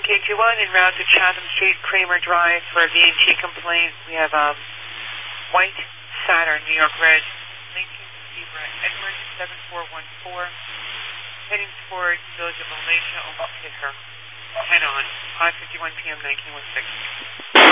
MK21 en route to Chatham Street, Kramer Drive for a VAT complaint. We have white Saturn, New York Red, Lincoln Zebra, Edward 7414, heading towards Village of Malaysia, almost hit her. Head on, 5:51 p.m. 1916.